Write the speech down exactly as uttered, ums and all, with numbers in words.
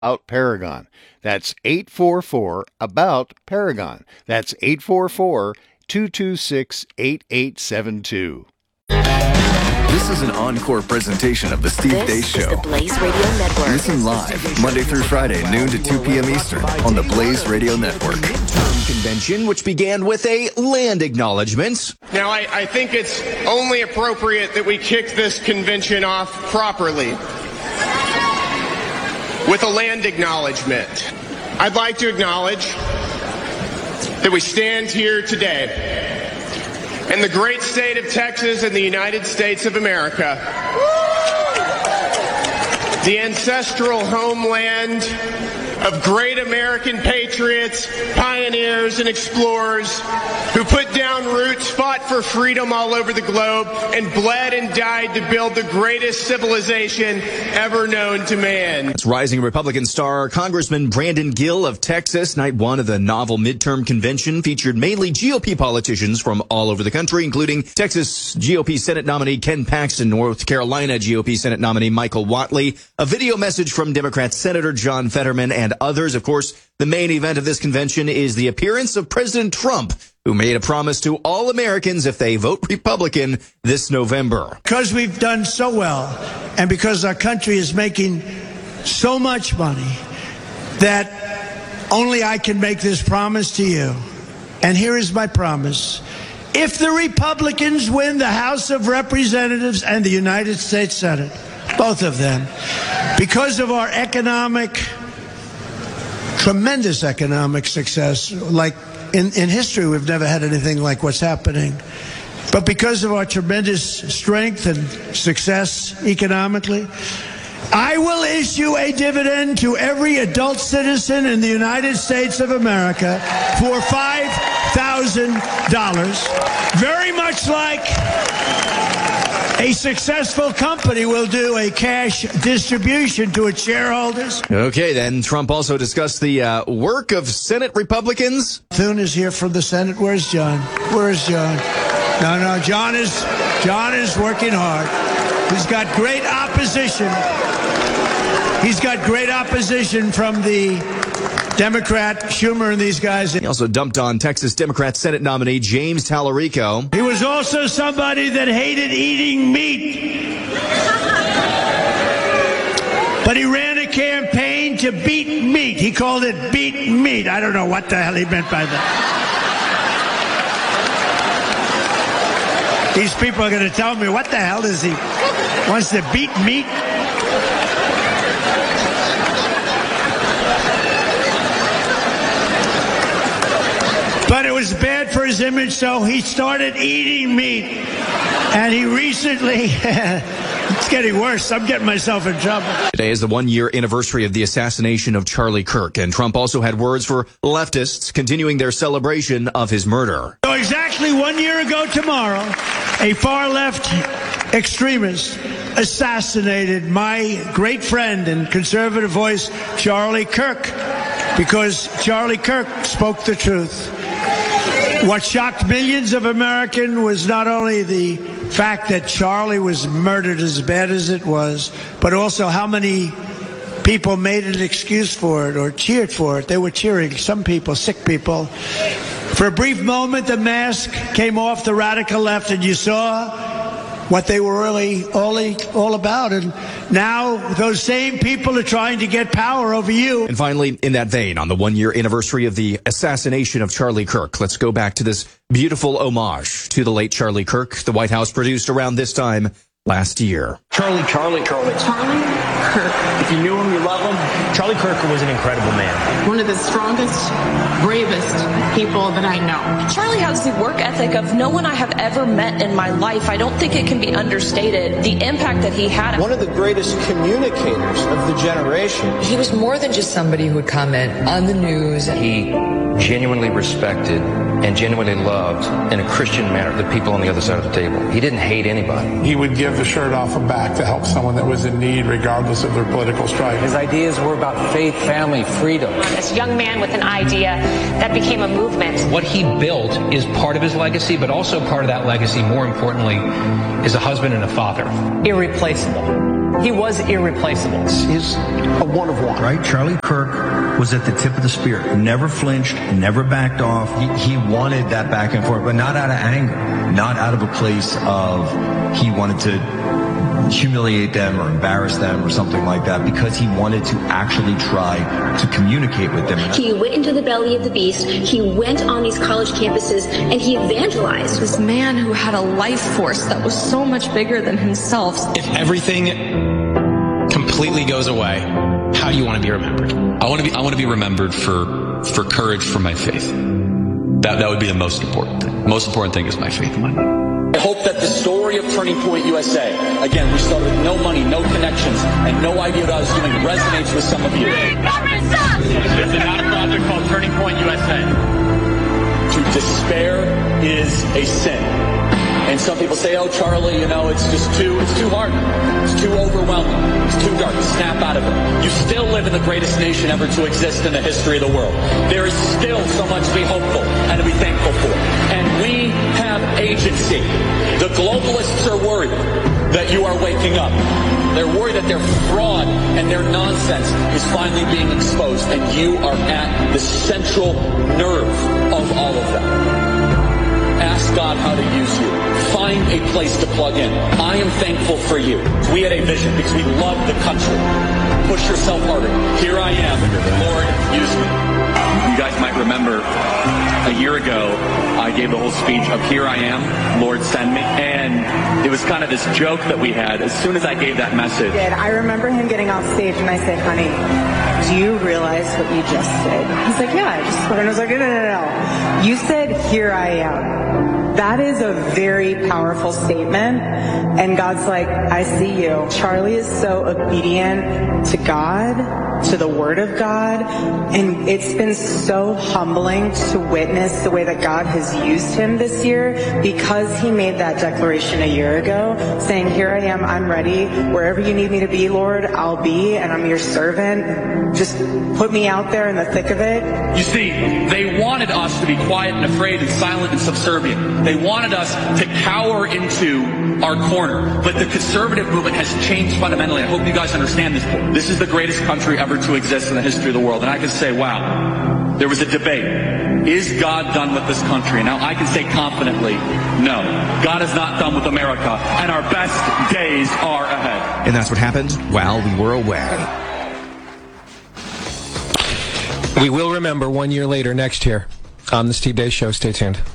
About Paragon. That's eight four four about Paragon. That's eight four four, two two six, eight eight seven two. This is an encore presentation of the Steve This Deace Show. Is the Blaze Radio Network. Listen live Monday through Friday, noon to two p.m. Eastern on the Blaze Radio Network. Midterm convention, which began with a land acknowledgement. Now, I, I think it's only appropriate that we kick this convention off properly with a land acknowledgement. I'd like to acknowledge that we stand here today in the great state of Texas in the United States of America, the ancestral homeland of great American patriots, pioneers, and explorers who put down roots, fought for freedom all over the globe, and bled and died to build the greatest civilization ever known to man. That's rising Republican star Congressman Brandon Gill of Texas. Night one of the novel midterm convention featured mainly G O P politicians from all over the country, including Texas G O P Senate nominee Ken Paxton, North Carolina G O P Senate nominee Michael Whatley, a video message from Democrat Senator John Fetterman, and others. Of course, the main event of this convention is the appearance of President Trump, who made a promise to all Americans if they vote Republican this November. Because we've done so well, and because our country is making so much money, that only I can make this promise to you. And here is my promise. If the Republicans win the House of Representatives and the United States Senate, both of them, because of our economic, tremendous economic success, like in, in history, we've never had anything like what's happening. But because of our tremendous strength and success economically, I will issue a dividend to every adult citizen in the United States of America for five thousand dollars, very much like a successful company will do a cash distribution to its shareholders. Okay, then Trump also discussed the uh, work of Senate Republicans. Thune is here from the Senate. Where's John? Where's John? No, no, John is John is working hard. He's got great opposition. He's got great opposition from the Democrat Schumer and these guys. He also dumped on Texas Democrat Senate nominee James Tallarico. He was also somebody that hated eating meat. But he ran a campaign to beat meat. He called it beat meat. I don't know what the hell he meant by that. These people are going to tell me, what the hell is he? Wants to beat meat? But it was bad for his image, so he started eating meat. And he recently, it's getting worse. I'm getting myself in trouble. Today is the one-year anniversary of the assassination of Charlie Kirk, and Trump also had words for leftists continuing their celebration of his murder. So exactly one year ago tomorrow, a far-left extremist assassinated my great friend and conservative voice, Charlie Kirk, because Charlie Kirk spoke the truth. What shocked millions of Americans was not only the fact that Charlie was murdered as bad as it was, but also how many people made an excuse for it or cheered for it. They were cheering, some people, sick people. For a brief moment, the mask came off the radical left, and you saw what they were really all, all about. And now those same people are trying to get power over you. And finally, in that vein, on the one-year anniversary of the assassination of Charlie Kirk, let's go back to this beautiful homage to the late Charlie Kirk the White House produced around this time last year. Charlie, Charlie, Charlie. Charlie Kirk. If you knew him, you love him. Charlie Kirk was an incredible man. One of the strongest, bravest people that I know. Charlie has the work ethic of no one I have ever met in my life. I don't think it can be understated, the impact that he had. One of the greatest communicators of the generation. He was more than just somebody who would comment on the news. He genuinely respected and genuinely loved, in a Christian manner, the people on the other side of the table. He didn't hate anybody. He would give the shirt off and back to help someone that was in need, regardless of their political stripe. His ideas were about faith, family, freedom. This young man with an idea that became a movement. What he built is part of his legacy, but also part of that legacy, more importantly, is a husband and a father. Irreplaceable. He was irreplaceable. He's a one of one. Right? Charlie Kirk was at the tip of the spear. Never flinched, never backed off. He, he wanted that back and forth, but not out of anger. Not out of a place of he wanted to humiliate them or embarrass them or something like that, because he wanted to actually try to communicate with them. He went into the belly of the beast. He went on these college campuses and he evangelized. This man who had a life force that was so much bigger than himself. If everything completely goes away, how do you want to be remembered? I want to be I want to be remembered for for courage for my faith. That that would be the most important thing. Most important thing is my faith. I hope that the story of Turning Point U S A, again, we started with no money, no connections, and no idea what I was doing, resonates with some of you. This is not a project called Turning Point U S A. To despair is a sin. And some people say, oh, Charlie, you know, it's just too, it's too hard. It's too overwhelming. It's too dark. Snap out of it. You still live in the greatest nation ever to exist in the history of the world. There is still so much to be hopeful and to be thankful for. And we have agency. The globalists are worried that you are waking up. They're worried that their fraud and their nonsense is finally being exposed, and you are at the central nerve of all of that. Ask God how to use you. Find a place to plug in. I am thankful for you. We had a vision because we love the country. Push yourself harder. Here I am. Lord, use me. You guys might remember a year ago, I gave the whole speech of here I am, Lord, send me. And it was kind of this joke that we had as soon as I gave that message. I remember him getting off stage and I said, honey, do you realize what you just said? He's like, yeah, I just spoke. And I was like, no, no, no, no. You said, here I am. That is a very powerful statement. And God's like, I see you. Charlie is so obedient to God, to the Word of God. And it's been so humbling to witness the way that God has used him this year, because he made that declaration a year ago, saying, here I am, I'm ready. Wherever you need me to be, Lord, I'll be, and I'm your servant. Just put me out there in the thick of it. You see, they wanted us to be quiet and afraid and silent and subservient. They wanted us to cower into our corner. But the conservative movement has changed fundamentally. I hope you guys understand this. This is the greatest country ever to exist in the history of the world. And I can say, wow, there was a debate. Is God done with this country? Now, I can say confidently, no. God is not done with America, and our best days are ahead. And that's what happened while we were away. We will remember one year later next year on the Steve Deace Show. Stay tuned.